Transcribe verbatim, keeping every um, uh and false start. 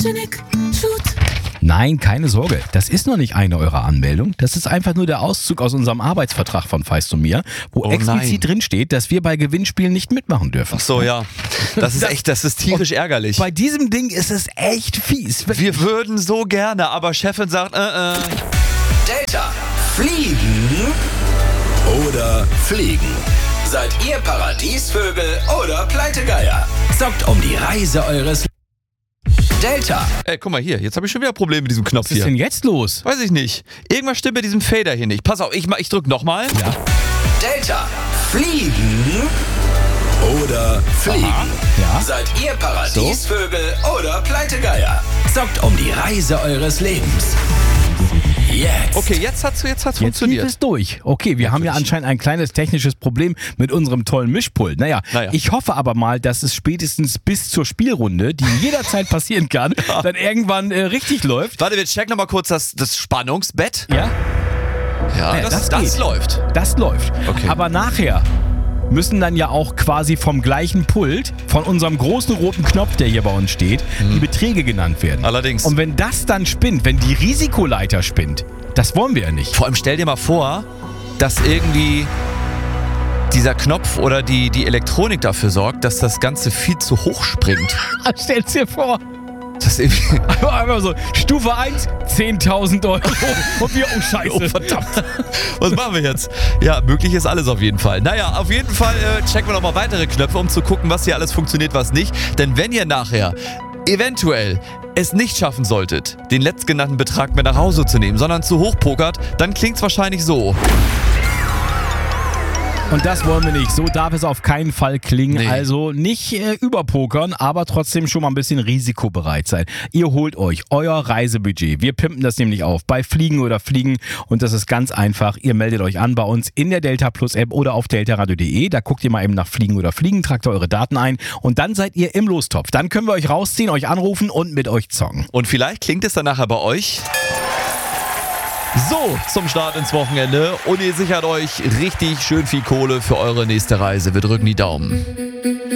Titanic, Shoot. Nein, keine Sorge, das ist noch nicht eine eurer Anmeldung. Das ist einfach nur der Auszug aus unserem Arbeitsvertrag von Feist und mir, wo Oh explizit nein. drin steht, dass wir bei Gewinnspielen nicht mitmachen dürfen. Ach so, ja. Das ist echt, das ist tierisch ärgerlich. Bei diesem Ding ist es echt fies. Wir würden so gerne, aber Chefin sagt, äh, äh. Delta. Fliegen oder fliegen? Seid ihr Paradiesvögel oder Pleitegeier? Zockt um die Reise eures Delta. Ey, guck mal hier, jetzt habe ich schon wieder Probleme mit diesem Knopf Was ist hier. denn jetzt los? Weiß ich nicht. Irgendwas stimmt mit diesem Fader hier nicht. Pass auf, ich, ich drück nochmal. Ja. Delta. Fliegen oder fliegen? Ja. Seid ihr Paradiesvögel oder Pleitegeier? Zockt um die Reise eures Lebens. Jetzt. Okay, jetzt hat's, jetzt hat's Jetzt lief funktioniert. es durch. Okay, wir haben ja anscheinend ein kleines technisches Problem mit unserem tollen Mischpult. Naja, Naja. ich hoffe aber mal, dass es spätestens bis zur Spielrunde, die jederzeit passieren kann, dann irgendwann äh, richtig läuft. Warte, wir checken nochmal kurz das, das Spannungsbett. Ja, Ja, Ja, das, das das, geht. läuft. das läuft. Okay. Aber nachher müssen dann ja auch quasi vom gleichen Pult, von unserem großen roten Knopf, der hier bei uns steht, die Beträge genannt werden. Allerdings. Und wenn das dann spinnt, wenn die Risikoleiter spinnt, das wollen wir ja nicht. Vor allem stell dir mal vor, dass irgendwie dieser Knopf oder die, die Elektronik dafür sorgt, dass das Ganze viel zu hoch springt. Stell's dir vor. Das irgendwie Einmal so, Stufe eins, zehntausend Euro. Und wir, oh Scheiße. Oh, verdammt. Was machen wir jetzt? Ja, möglich ist alles auf jeden Fall. Naja, auf jeden Fall äh, checken wir nochmal weitere Knöpfe, um zu gucken, was hier alles funktioniert, was nicht. Denn wenn ihr nachher eventuell es nicht schaffen solltet, den letztgenannten Betrag mit nach Hause zu nehmen, sondern zu hoch pokert, dann klingt's wahrscheinlich so. Und das wollen wir nicht. So darf es auf keinen Fall klingen. Nee. Also nicht äh, überpokern, aber trotzdem schon mal ein bisschen risikobereit sein. Ihr holt euch euer Reisebudget. Wir pimpen das nämlich auf bei Fliegen oder Fliegen. Und das ist ganz einfach. Ihr meldet euch an bei uns in der Delta Plus App oder auf deltaradio punkt de. Da guckt ihr mal eben nach Fliegen oder Fliegen, tragt eure Daten ein und dann seid ihr im Lostopf. Dann können wir euch rausziehen, euch anrufen und mit euch zocken. Und vielleicht klingt es dann nachher bei euch so zum Start ins Wochenende und ihr sichert euch richtig schön viel Kohle für eure nächste Reise. Wir drücken die Daumen.